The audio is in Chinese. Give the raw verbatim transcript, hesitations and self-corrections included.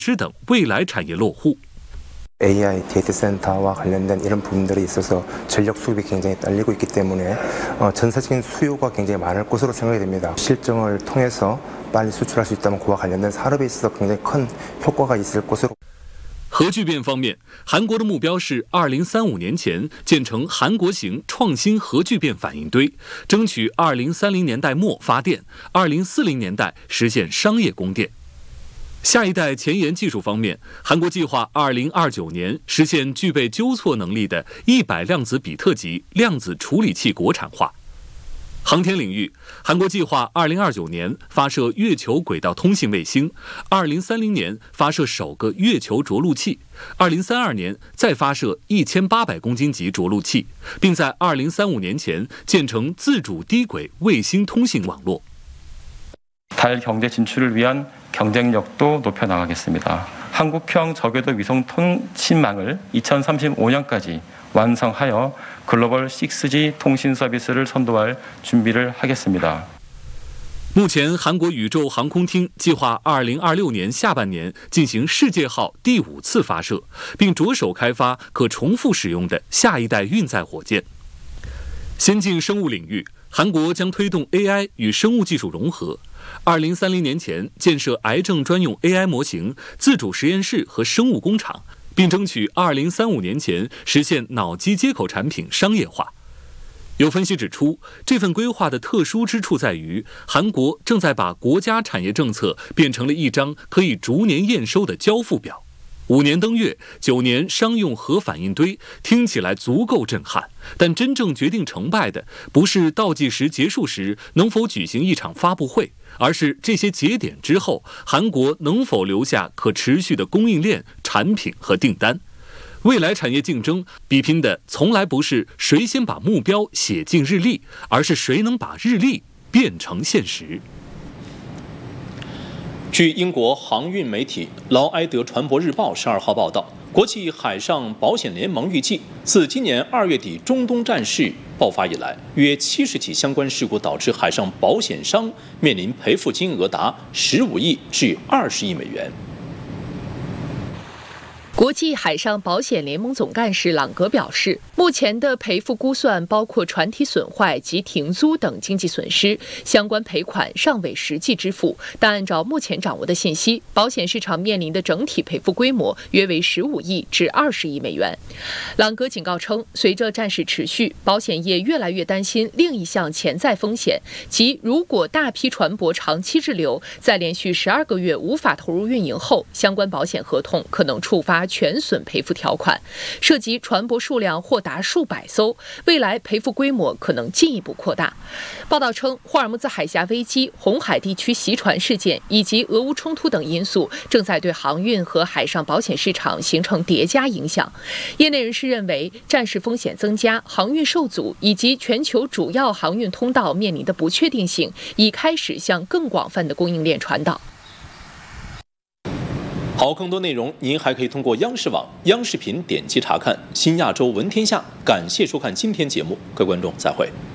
施等未来产业落户。 에이아이 데이터 센터와 관련된 이런 부분들이 있어서 전력 수급이 굉장히 딸리고 있기 때문에 어, 전세적인 수요가 굉장히 많을 것으로 생각이 됩니다. 실정을 통해서 빨리 수출할 수 있다면 그와 관련된 산업에 있어서 굉장히 큰 효과가 있을 것으로. 核聚变方面，韩国的目标是二零三五年前建成韩国型创新核聚变反应堆，争取二零三零年代末发电，二零四零年代实现商业供电。 下一代前沿技术方面，韩国计划二零二九年实现具备纠错能力的一百量子比特级量子处理器国产化。航天领域，韩国计划二零二九年发射月球轨道通信卫星，二零三零年发射首个月球着陆器，二零三二年再发射一千八百公斤级着陆器，并在二零三五年前建成自主低轨卫星通信网络。 달 경제 진출을 위한 경쟁력도 높여나가겠습니다. 한국형 저궤도 위성 통신망을 이천삼십오 년까지 완성하여 글로벌 식스 지 통신 서비스를 선도할 준비를 하겠습니다. 目前，韩国宇宙航空厅计划二零二六年下半年进行世界号第五次发射，并着手开发可重复使用的下一代运载火箭。先进生物领域，韩国将推动 A I 与生物技术融合。 二零三零年前建设癌症专用 A I 模型、自主实验室和生物工厂，并争取二零三五年前实现脑机接口产品商业化。有分析指出，这份规划的特殊之处在于，韩国正在把国家产业政策变成了一张可以逐年验收的交付表。 五年登月，九年商用核反应堆，听起来足够震撼。但真正决定成败的，不是倒计时结束时能否举行一场发布会，而是这些节点之后，韩国能否留下可持续的供应链、产品和订单。未来产业竞争比拼的从来不是谁先把目标写进日历，而是谁能把日历变成现实。 据英国航运媒体劳埃德船舶日报十二号报道，国际海上保险联盟预计，自今年二月底中东战事爆发以来，约七十起相关事故导致海上保险商面临赔付金额达十五亿至二十亿美元。 国际海上保险联盟总干事朗格表示，目前的赔付估算包括船体损坏及停租等经济损失，相关赔款尚未实际支付。但按照目前掌握的信息，保险市场面临的整体赔付规模约为十五亿至二十亿美元。朗格警告称，随着战事持续，保险业越来越担心另一项潜在风险，即如果大批船舶长期滞留，在连续十二个月无法投入运营后，相关保险合同可能触发 全损赔付条款，涉及船舶数量或达数百艘，未来赔付规模可能进一步扩大。报道称，霍尔木兹海峡危机、红海地区袭船事件以及俄乌冲突等因素，正在对航运和海上保险市场形成叠加影响。业内人士认为，战事风险增加、航运受阻以及全球主要航运通道面临的不确定性，已开始向更广泛的供应链传导。 好，更多内容您还可以通过央视网、央视频点击查看。新亚洲闻天下，感谢收看今天节目，各位观众再会。